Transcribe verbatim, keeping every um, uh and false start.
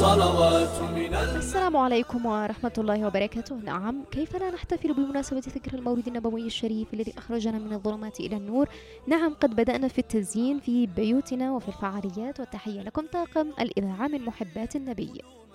الصلوات من السلام عليكم ورحمة الله وبركاته. نعم، كيف لا نحتفل بمناسبة ذكر المولد النبوي الشريف الذي أخرجنا من الظلمات إلى النور. نعم، قد بدأنا في التزيين في بيوتنا وفي الفعاليات، والتحية لكم طاقم الإذاعة من محبات النبي.